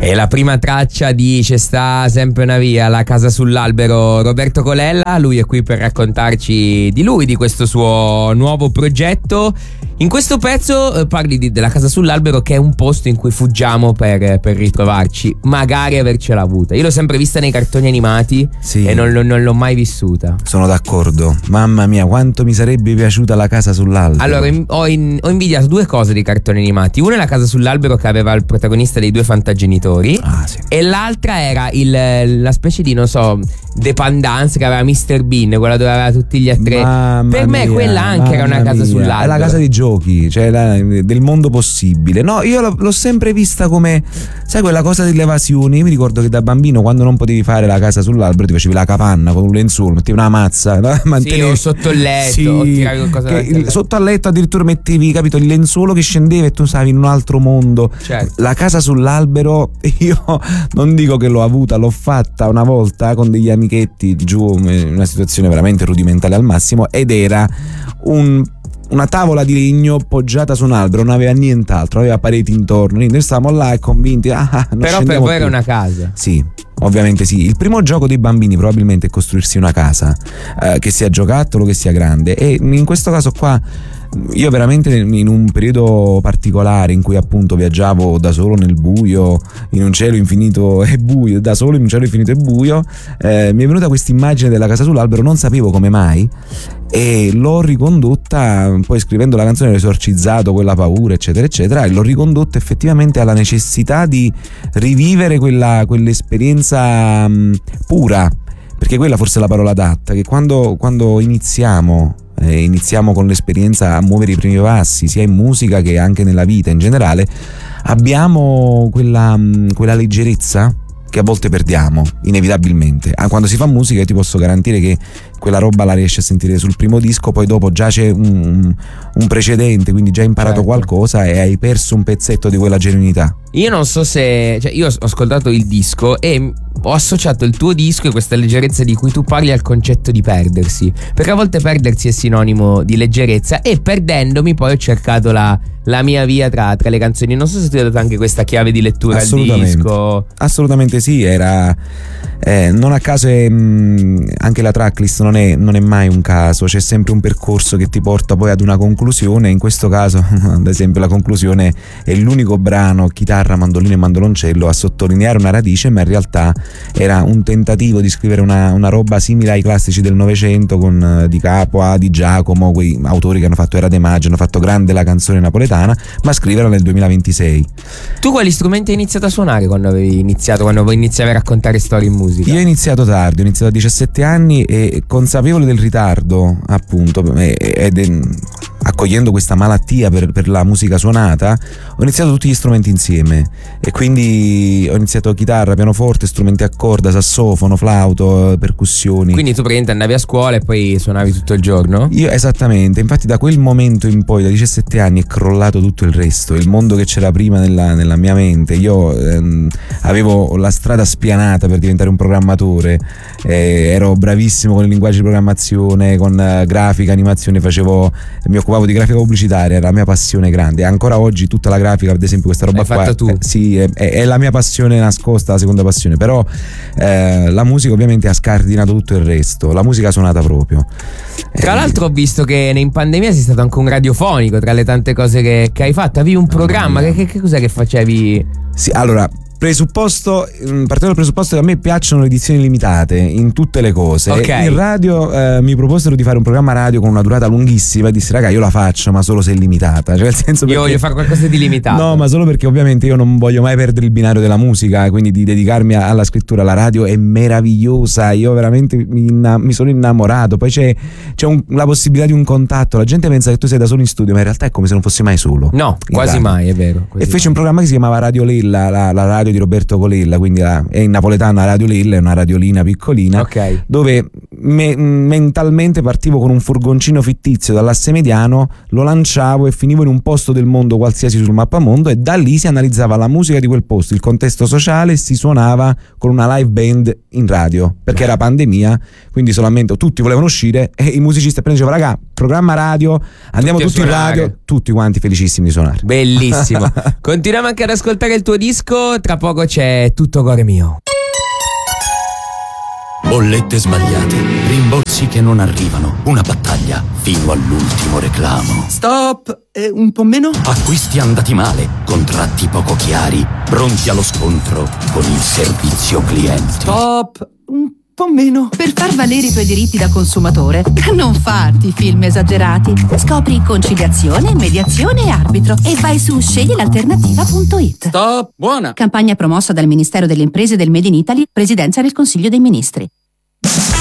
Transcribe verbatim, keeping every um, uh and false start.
E la prima traccia di C'è sta sempre una via, La casa sull'albero, Roberto Colella. Lui è qui per raccontarci di lui, di questo suo nuovo progetto. In questo pezzo eh, parli di, della casa sull'albero, che è un posto in cui fuggiamo per, per ritrovarci, magari avercela avuta. Io l'ho sempre vista nei cartoni animati, sì, e non, non l'ho mai vissuta. Sono d'accordo. Mamma mia, quanto mi sarebbe piaciuta la casa sull'albero. Allora, in, ho, in, ho invidiato due cose di cartoni animati. Una è la casa sull'albero, che aveva il protagonista dei due fantagenitori. Ah, sì. E l'altra era il, la specie di, non so, dependance che aveva mister Bean, quella dove aveva tutti gli attrezzi. Mamma per me mia, quella anche era una casa mia. sull'albero. È la casa di giochi, cioè la, del mondo possibile. No, io l'ho, l'ho sempre vista come, sai, quella cosa delle evasioni. Io mi ricordo che da bambino, quando non potevi fare la casa sull'albero, ti facevi la capanna con un lenzuolo, mettevi una mazza, no? Mantenevi... Sì, o sotto il letto, sì, o tiravi qualcosa che il, sotto al letto addirittura mettevi, capito, il lenzuolo che scendeva e tu stavi in un altro mondo. Certo. La casa sull'albero, io non dico che l'ho avuta, l'ho fatta una volta con degli amichetti giù in una situazione veramente rudimentale al massimo, ed era un una tavola di legno poggiata su un albero, non aveva nient'altro, aveva pareti intorno, quindi noi stavamo là e convinti, ah, non però per voi era una casa. Sì, ovviamente sì. Il primo gioco dei bambini probabilmente è costruirsi una casa, eh, che sia giocattolo, che sia grande, e in questo caso qua io veramente in un periodo particolare in cui appunto viaggiavo da solo nel buio, in un cielo infinito e buio, da solo in un cielo infinito e buio, eh, mi è venuta questa immagine della casa sull'albero, non sapevo come mai, e l'ho ricondotta, poi scrivendo la canzone ho esorcizzato quella paura eccetera eccetera, e l'ho ricondotta effettivamente alla necessità di rivivere quella, quell'esperienza mh, pura, perché quella forse è la parola adatta, che quando, quando iniziamo eh, iniziamo con l'esperienza a muovere i primi passi, sia in musica che anche nella vita in generale, abbiamo quella, mh, quella leggerezza che a volte perdiamo inevitabilmente. Ah, quando si fa musica io ti posso garantire che quella roba la riesci a sentire sul primo disco, poi dopo già c'è un, un precedente, quindi già hai imparato certo. qualcosa e hai perso un pezzetto di quella genuinità. Io non so se, cioè io ho ascoltato il disco e ho associato il tuo disco e questa leggerezza di cui tu parli al concetto di perdersi, perché a volte perdersi è sinonimo di leggerezza, e perdendomi poi ho cercato la, la mia via tra, tra le canzoni. Non so se tu hai dato anche questa chiave di lettura al disco. Assolutamente sì, era eh, non a caso è, mh, anche la tracklist non è, non è mai un caso, c'è sempre un percorso che ti porta poi ad una conclusione. In questo caso ad esempio la conclusione è l'unico brano, chitarra, mandolino e mandoloncello, a sottolineare una radice, ma in realtà era un tentativo di scrivere una, una roba simile ai classici del Novecento, con Di Capua, Di Giacomo, quei autori che hanno fatto Era de Maggio, hanno fatto grande la canzone napoletana, ma scriverla nel duemilaventisei. Tu quali strumenti hai iniziato a suonare quando avevi iniziato, quando iniziavi a raccontare storie in musica? Io ho iniziato tardi, ho iniziato a diciassette anni, e consapevole del ritardo appunto ed è, accogliendo questa malattia per, per la musica suonata, ho iniziato tutti gli strumenti insieme, e quindi ho iniziato chitarra, pianoforte, strumenti a corda, sassofono, flauto, percussioni. Quindi tu praticamente andavi a scuola e poi suonavi tutto il giorno? Io esattamente, infatti da quel momento in poi, da diciassette anni, è crollato tutto il resto, il mondo che c'era prima nella, nella mia mente. Io ehm, avevo la strada spianata per diventare un programmatore, eh, ero bravissimo con il linguaggio di programmazione, con eh, grafica, animazione, facevo, mi occupavo di grafica pubblicitaria, era la mia passione grande. Ancora oggi tutta la grafica, ad esempio questa roba L'hai qua, fatta tu? Eh, sì, è, è la mia passione nascosta, la seconda passione, però eh, la musica ovviamente ha scardinato tutto il resto, la musica suonata proprio. Tra eh, l'altro ho visto che in pandemia sei stato anche un radiofonico, tra le tante cose che, che hai fatto, avevi un programma, che, che, che cos'è che facevi? Sì, allora, presupposto, partendo dal presupposto che a me piacciono le edizioni limitate in tutte le cose. Okay. In radio eh, mi proposero di fare un programma radio con una durata lunghissima, e dissi raga, io la faccio, ma solo se è limitata, cioè nel senso, io perché... voglio fare qualcosa di limitato. No, ma solo perché ovviamente io non voglio mai perdere il binario della musica, quindi di dedicarmi alla scrittura. La radio è meravigliosa, io veramente mi, inna- mi sono innamorato. Poi c'è, c'è un, la possibilità di un contatto, la gente pensa che tu sei da solo in studio, ma in realtà è come se non fossi mai solo. No, quasi radio. mai, è vero. E feci mai. un programma che si chiamava Radio Lella, la, la radio di Roberto Colella, quindi la, è in napoletana Radio Lella, è una radiolina piccolina, okay. dove me- mentalmente partivo con un furgoncino fittizio dall'asse mediano, lo lanciavo e finivo in un posto del mondo qualsiasi sul mappamondo, e da lì si analizzava la musica di quel posto, il contesto sociale, e si suonava con una live band in radio, perché era pandemia, quindi solamente tutti volevano uscire e i musicisti appena dicevano raga, programma radio, andiamo tutti, tutti in radio, tutti quanti felicissimi di suonare. Bellissimo. Continuiamo anche ad ascoltare il tuo disco, tra poco c'è Tutto cuore mio. Bollette sbagliate, rimborsi che non arrivano, una battaglia fino all'ultimo reclamo. Stop! Eh, un po' meno? Acquisti andati male, contratti poco chiari, pronti allo scontro con il servizio clienti. Stop! Un po' meno. Per far valere i tuoi diritti da consumatore, non farti film esagerati. Scopri conciliazione, mediazione e arbitro e vai su scegli l'alternativa punto it. Stop! Buona! Campagna promossa dal Ministero delle Imprese del Made in Italy, Presidenza del Consiglio dei Ministri.